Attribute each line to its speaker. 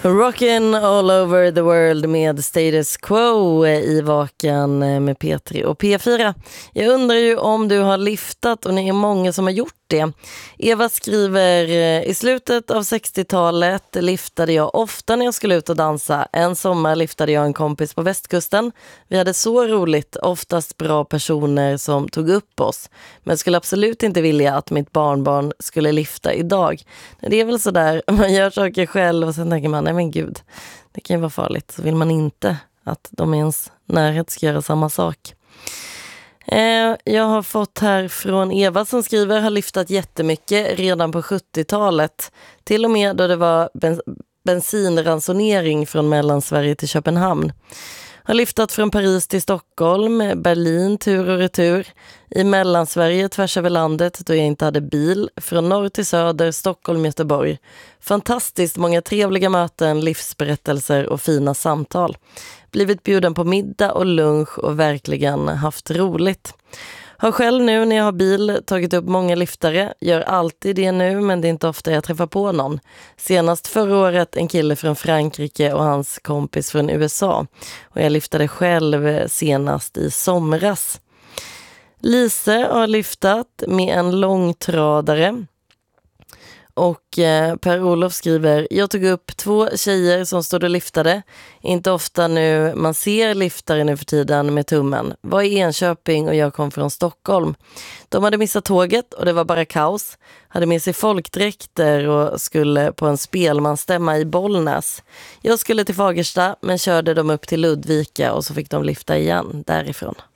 Speaker 1: Rockin' all over the world med Status Quo i Vaken med P3 och P4. Jag undrar ju om du har liftat, och ni är många som har gjort det. Eva skriver: i slutet av 60-talet liftade jag ofta när jag skulle ut och dansa. En sommar liftade jag en kompis på västkusten. Vi hade så roligt, oftast bra personer som tog upp oss. Men skulle absolut inte vilja att mitt barnbarn skulle lifta idag. Det är väl så där, man gör saker själv och sen tänker man, nej men gud, det kan ju vara farligt. Så vill man inte att de i ens närhet ska göra samma sak. Jag har fått här från Eva som skriver: har lyftat jättemycket redan på 70-talet. Till och med då det var bensinransonering från Mellansverige till Köpenhamn. Har lyftat från Paris till Stockholm, Berlin tur och retur. I Mellansverige tvärs över landet då jag inte hade bil. Från norr till söder, Stockholm, Göteborg. Fantastiskt många trevliga möten, livsberättelser och fina samtal. Blivit bjuden på middag och lunch och verkligen haft roligt. Har själv nu när jag har bil tagit upp många liftare. Gör alltid det nu, men det är inte ofta jag träffar på någon. Senast förra året en kille från Frankrike och hans kompis från USA. Och jag liftade själv senast i somras. Lise har lyftat med en långtradare. Och Per-Olof skriver: jag tog upp 2 tjejer som stod och liftade. Inte ofta nu man ser liftare nu för tiden med tummen. Var i Enköping och jag kom från Stockholm. De hade missat tåget och det var bara kaos. Hade med sig folkdräkter och skulle på en spelmanstämma i Bollnäs. Jag skulle till Fagersta men körde dem upp till Ludvika och så fick de lifta igen därifrån.